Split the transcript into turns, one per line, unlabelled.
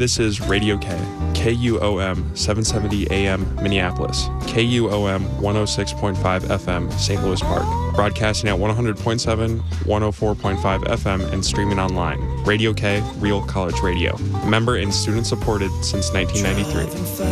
This is Radio K, KUOM 770 AM Minneapolis, KUOM 106.5 FM St. Louis Park, broadcasting at 100.7, 104.5 FM, and streaming online. Radio K, Real College Radio. Member and student supported since 1993.